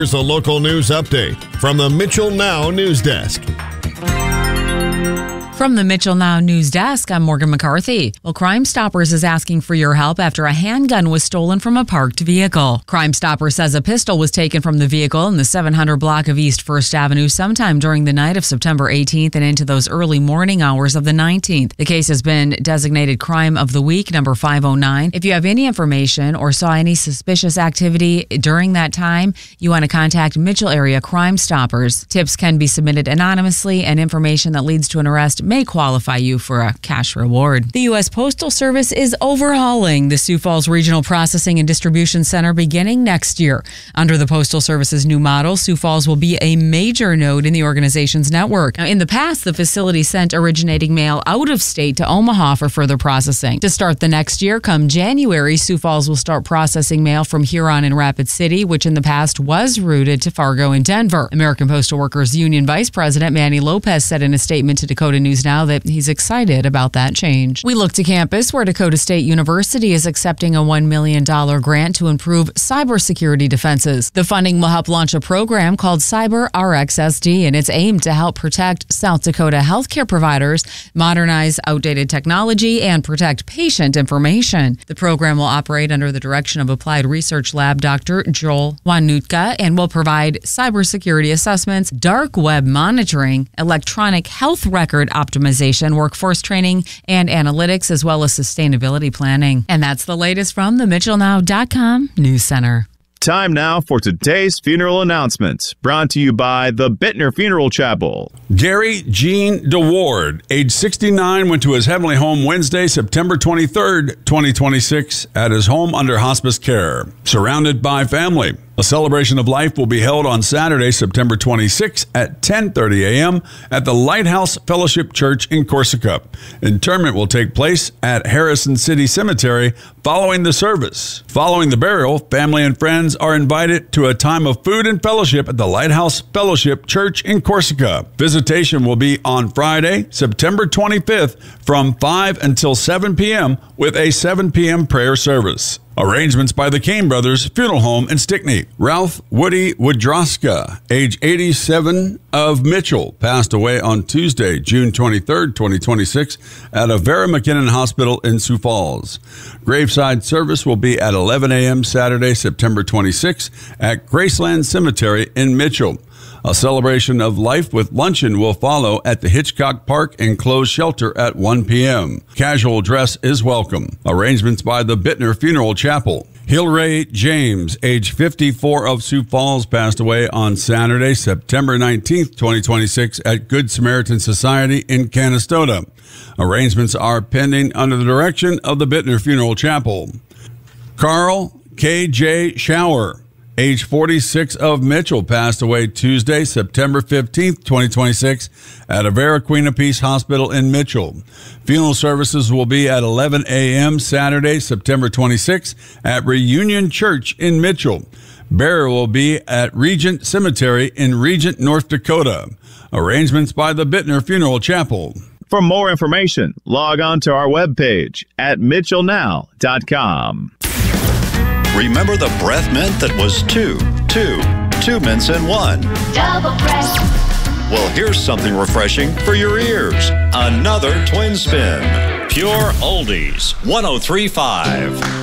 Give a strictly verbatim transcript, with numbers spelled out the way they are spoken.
Here's a local news update from the Mitchell Now News Desk. From the Mitchell Now News Desk, I'm Morgan McCarthy. Well, Crime Stoppers is asking for your help after a handgun was stolen from a parked vehicle. Crime Stoppers says a pistol was taken from the vehicle in the seven hundred block of East First Avenue sometime during the night of September eighteenth and into those early morning hours of the nineteenth. The case has been designated Crime of the Week, number five oh nine. If you have any information or saw any suspicious activity during that time, you want to contact Mitchell Area Crime Stoppers. Tips can be submitted anonymously, and information that leads to an arrest may qualify you for a cash reward. The U S Postal Service is overhauling the Sioux Falls Regional Processing and Distribution Center beginning next year. Under the Postal Service's new model, Sioux Falls will be a major node in the organization's network. Now, in the past, the facility sent originating mail out of state to Omaha for further processing. To start the next year, come January, Sioux Falls will start processing mail from Huron and Rapid City, which in the past was routed to Fargo and Denver. American Postal Workers Union Vice President Manny Lopez said in a statement to Dakota News Now that he's excited about that change. We look to campus, where Dakota State University is accepting a one million dollars grant to improve cybersecurity defenses. The funding will help launch a program called Cyber R X S D, and it's aimed to help protect South Dakota healthcare providers, modernize outdated technology, and protect patient information. The program will operate under the direction of Applied Research Lab Doctor Joel Wanutka and will provide cybersecurity assessments, dark web monitoring, electronic health record optimization, workforce training, and analytics, as well as sustainability planning. And that's the latest from the Mitchell Now dot com News Center. Time now for today's funeral announcements, brought to you by the Bittner Funeral Chapel. Gary Gene DeWard, age sixty-nine, went to his heavenly home Wednesday, September twenty-third, twenty twenty-six, at his home under hospice care, surrounded by family. A celebration of life will be held on Saturday, September twenty-sixth at ten thirty a.m. at the Lighthouse Fellowship Church in Corsica. Interment will take place at Harrison City Cemetery following the service. Following the burial, family and friends are invited to a time of food and fellowship at the Lighthouse Fellowship Church in Corsica. Visitation will be on Friday, September twenty-fifth from five until seven p.m. with a seven p.m. prayer service. Arrangements by the Kane Brothers Funeral Home in Stickney. Ralph Woody Woodroska, age eighty-seven, of Mitchell, passed away on Tuesday, June twenty-third, twenty twenty-six, at Avera McKinnon Hospital in Sioux Falls. Graveside service will be at eleven a.m. Saturday, September twenty-sixth, at Graceland Cemetery in Mitchell. A celebration of life with luncheon will follow at the Hitchcock Park Enclosed Shelter at one p.m. Casual dress is welcome. Arrangements by the Bittner Funeral Chapel. Hillray James, age fifty-four, of Sioux Falls, passed away on Saturday, September nineteenth, twenty twenty-six, at Good Samaritan Society in Canastota. Arrangements are pending under the direction of the Bittner Funeral Chapel. Carl K J Shower, age forty-six, of Mitchell, passed away Tuesday, September fifteenth, twenty twenty-six, at Avera Queen of Peace Hospital in Mitchell. Funeral services will be at eleven a.m. Saturday, September twenty-sixth, at Reunion Church in Mitchell. Burial will be at Regent Cemetery in Regent, North Dakota. Arrangements by the Bittner Funeral Chapel. For more information, log on to our webpage at Mitchell Now dot com. Remember the breath mint that was two, two, two mints in one? Double breath. Well, here's something refreshing for your ears. Another twin spin. Pure Oldies, one oh three point five.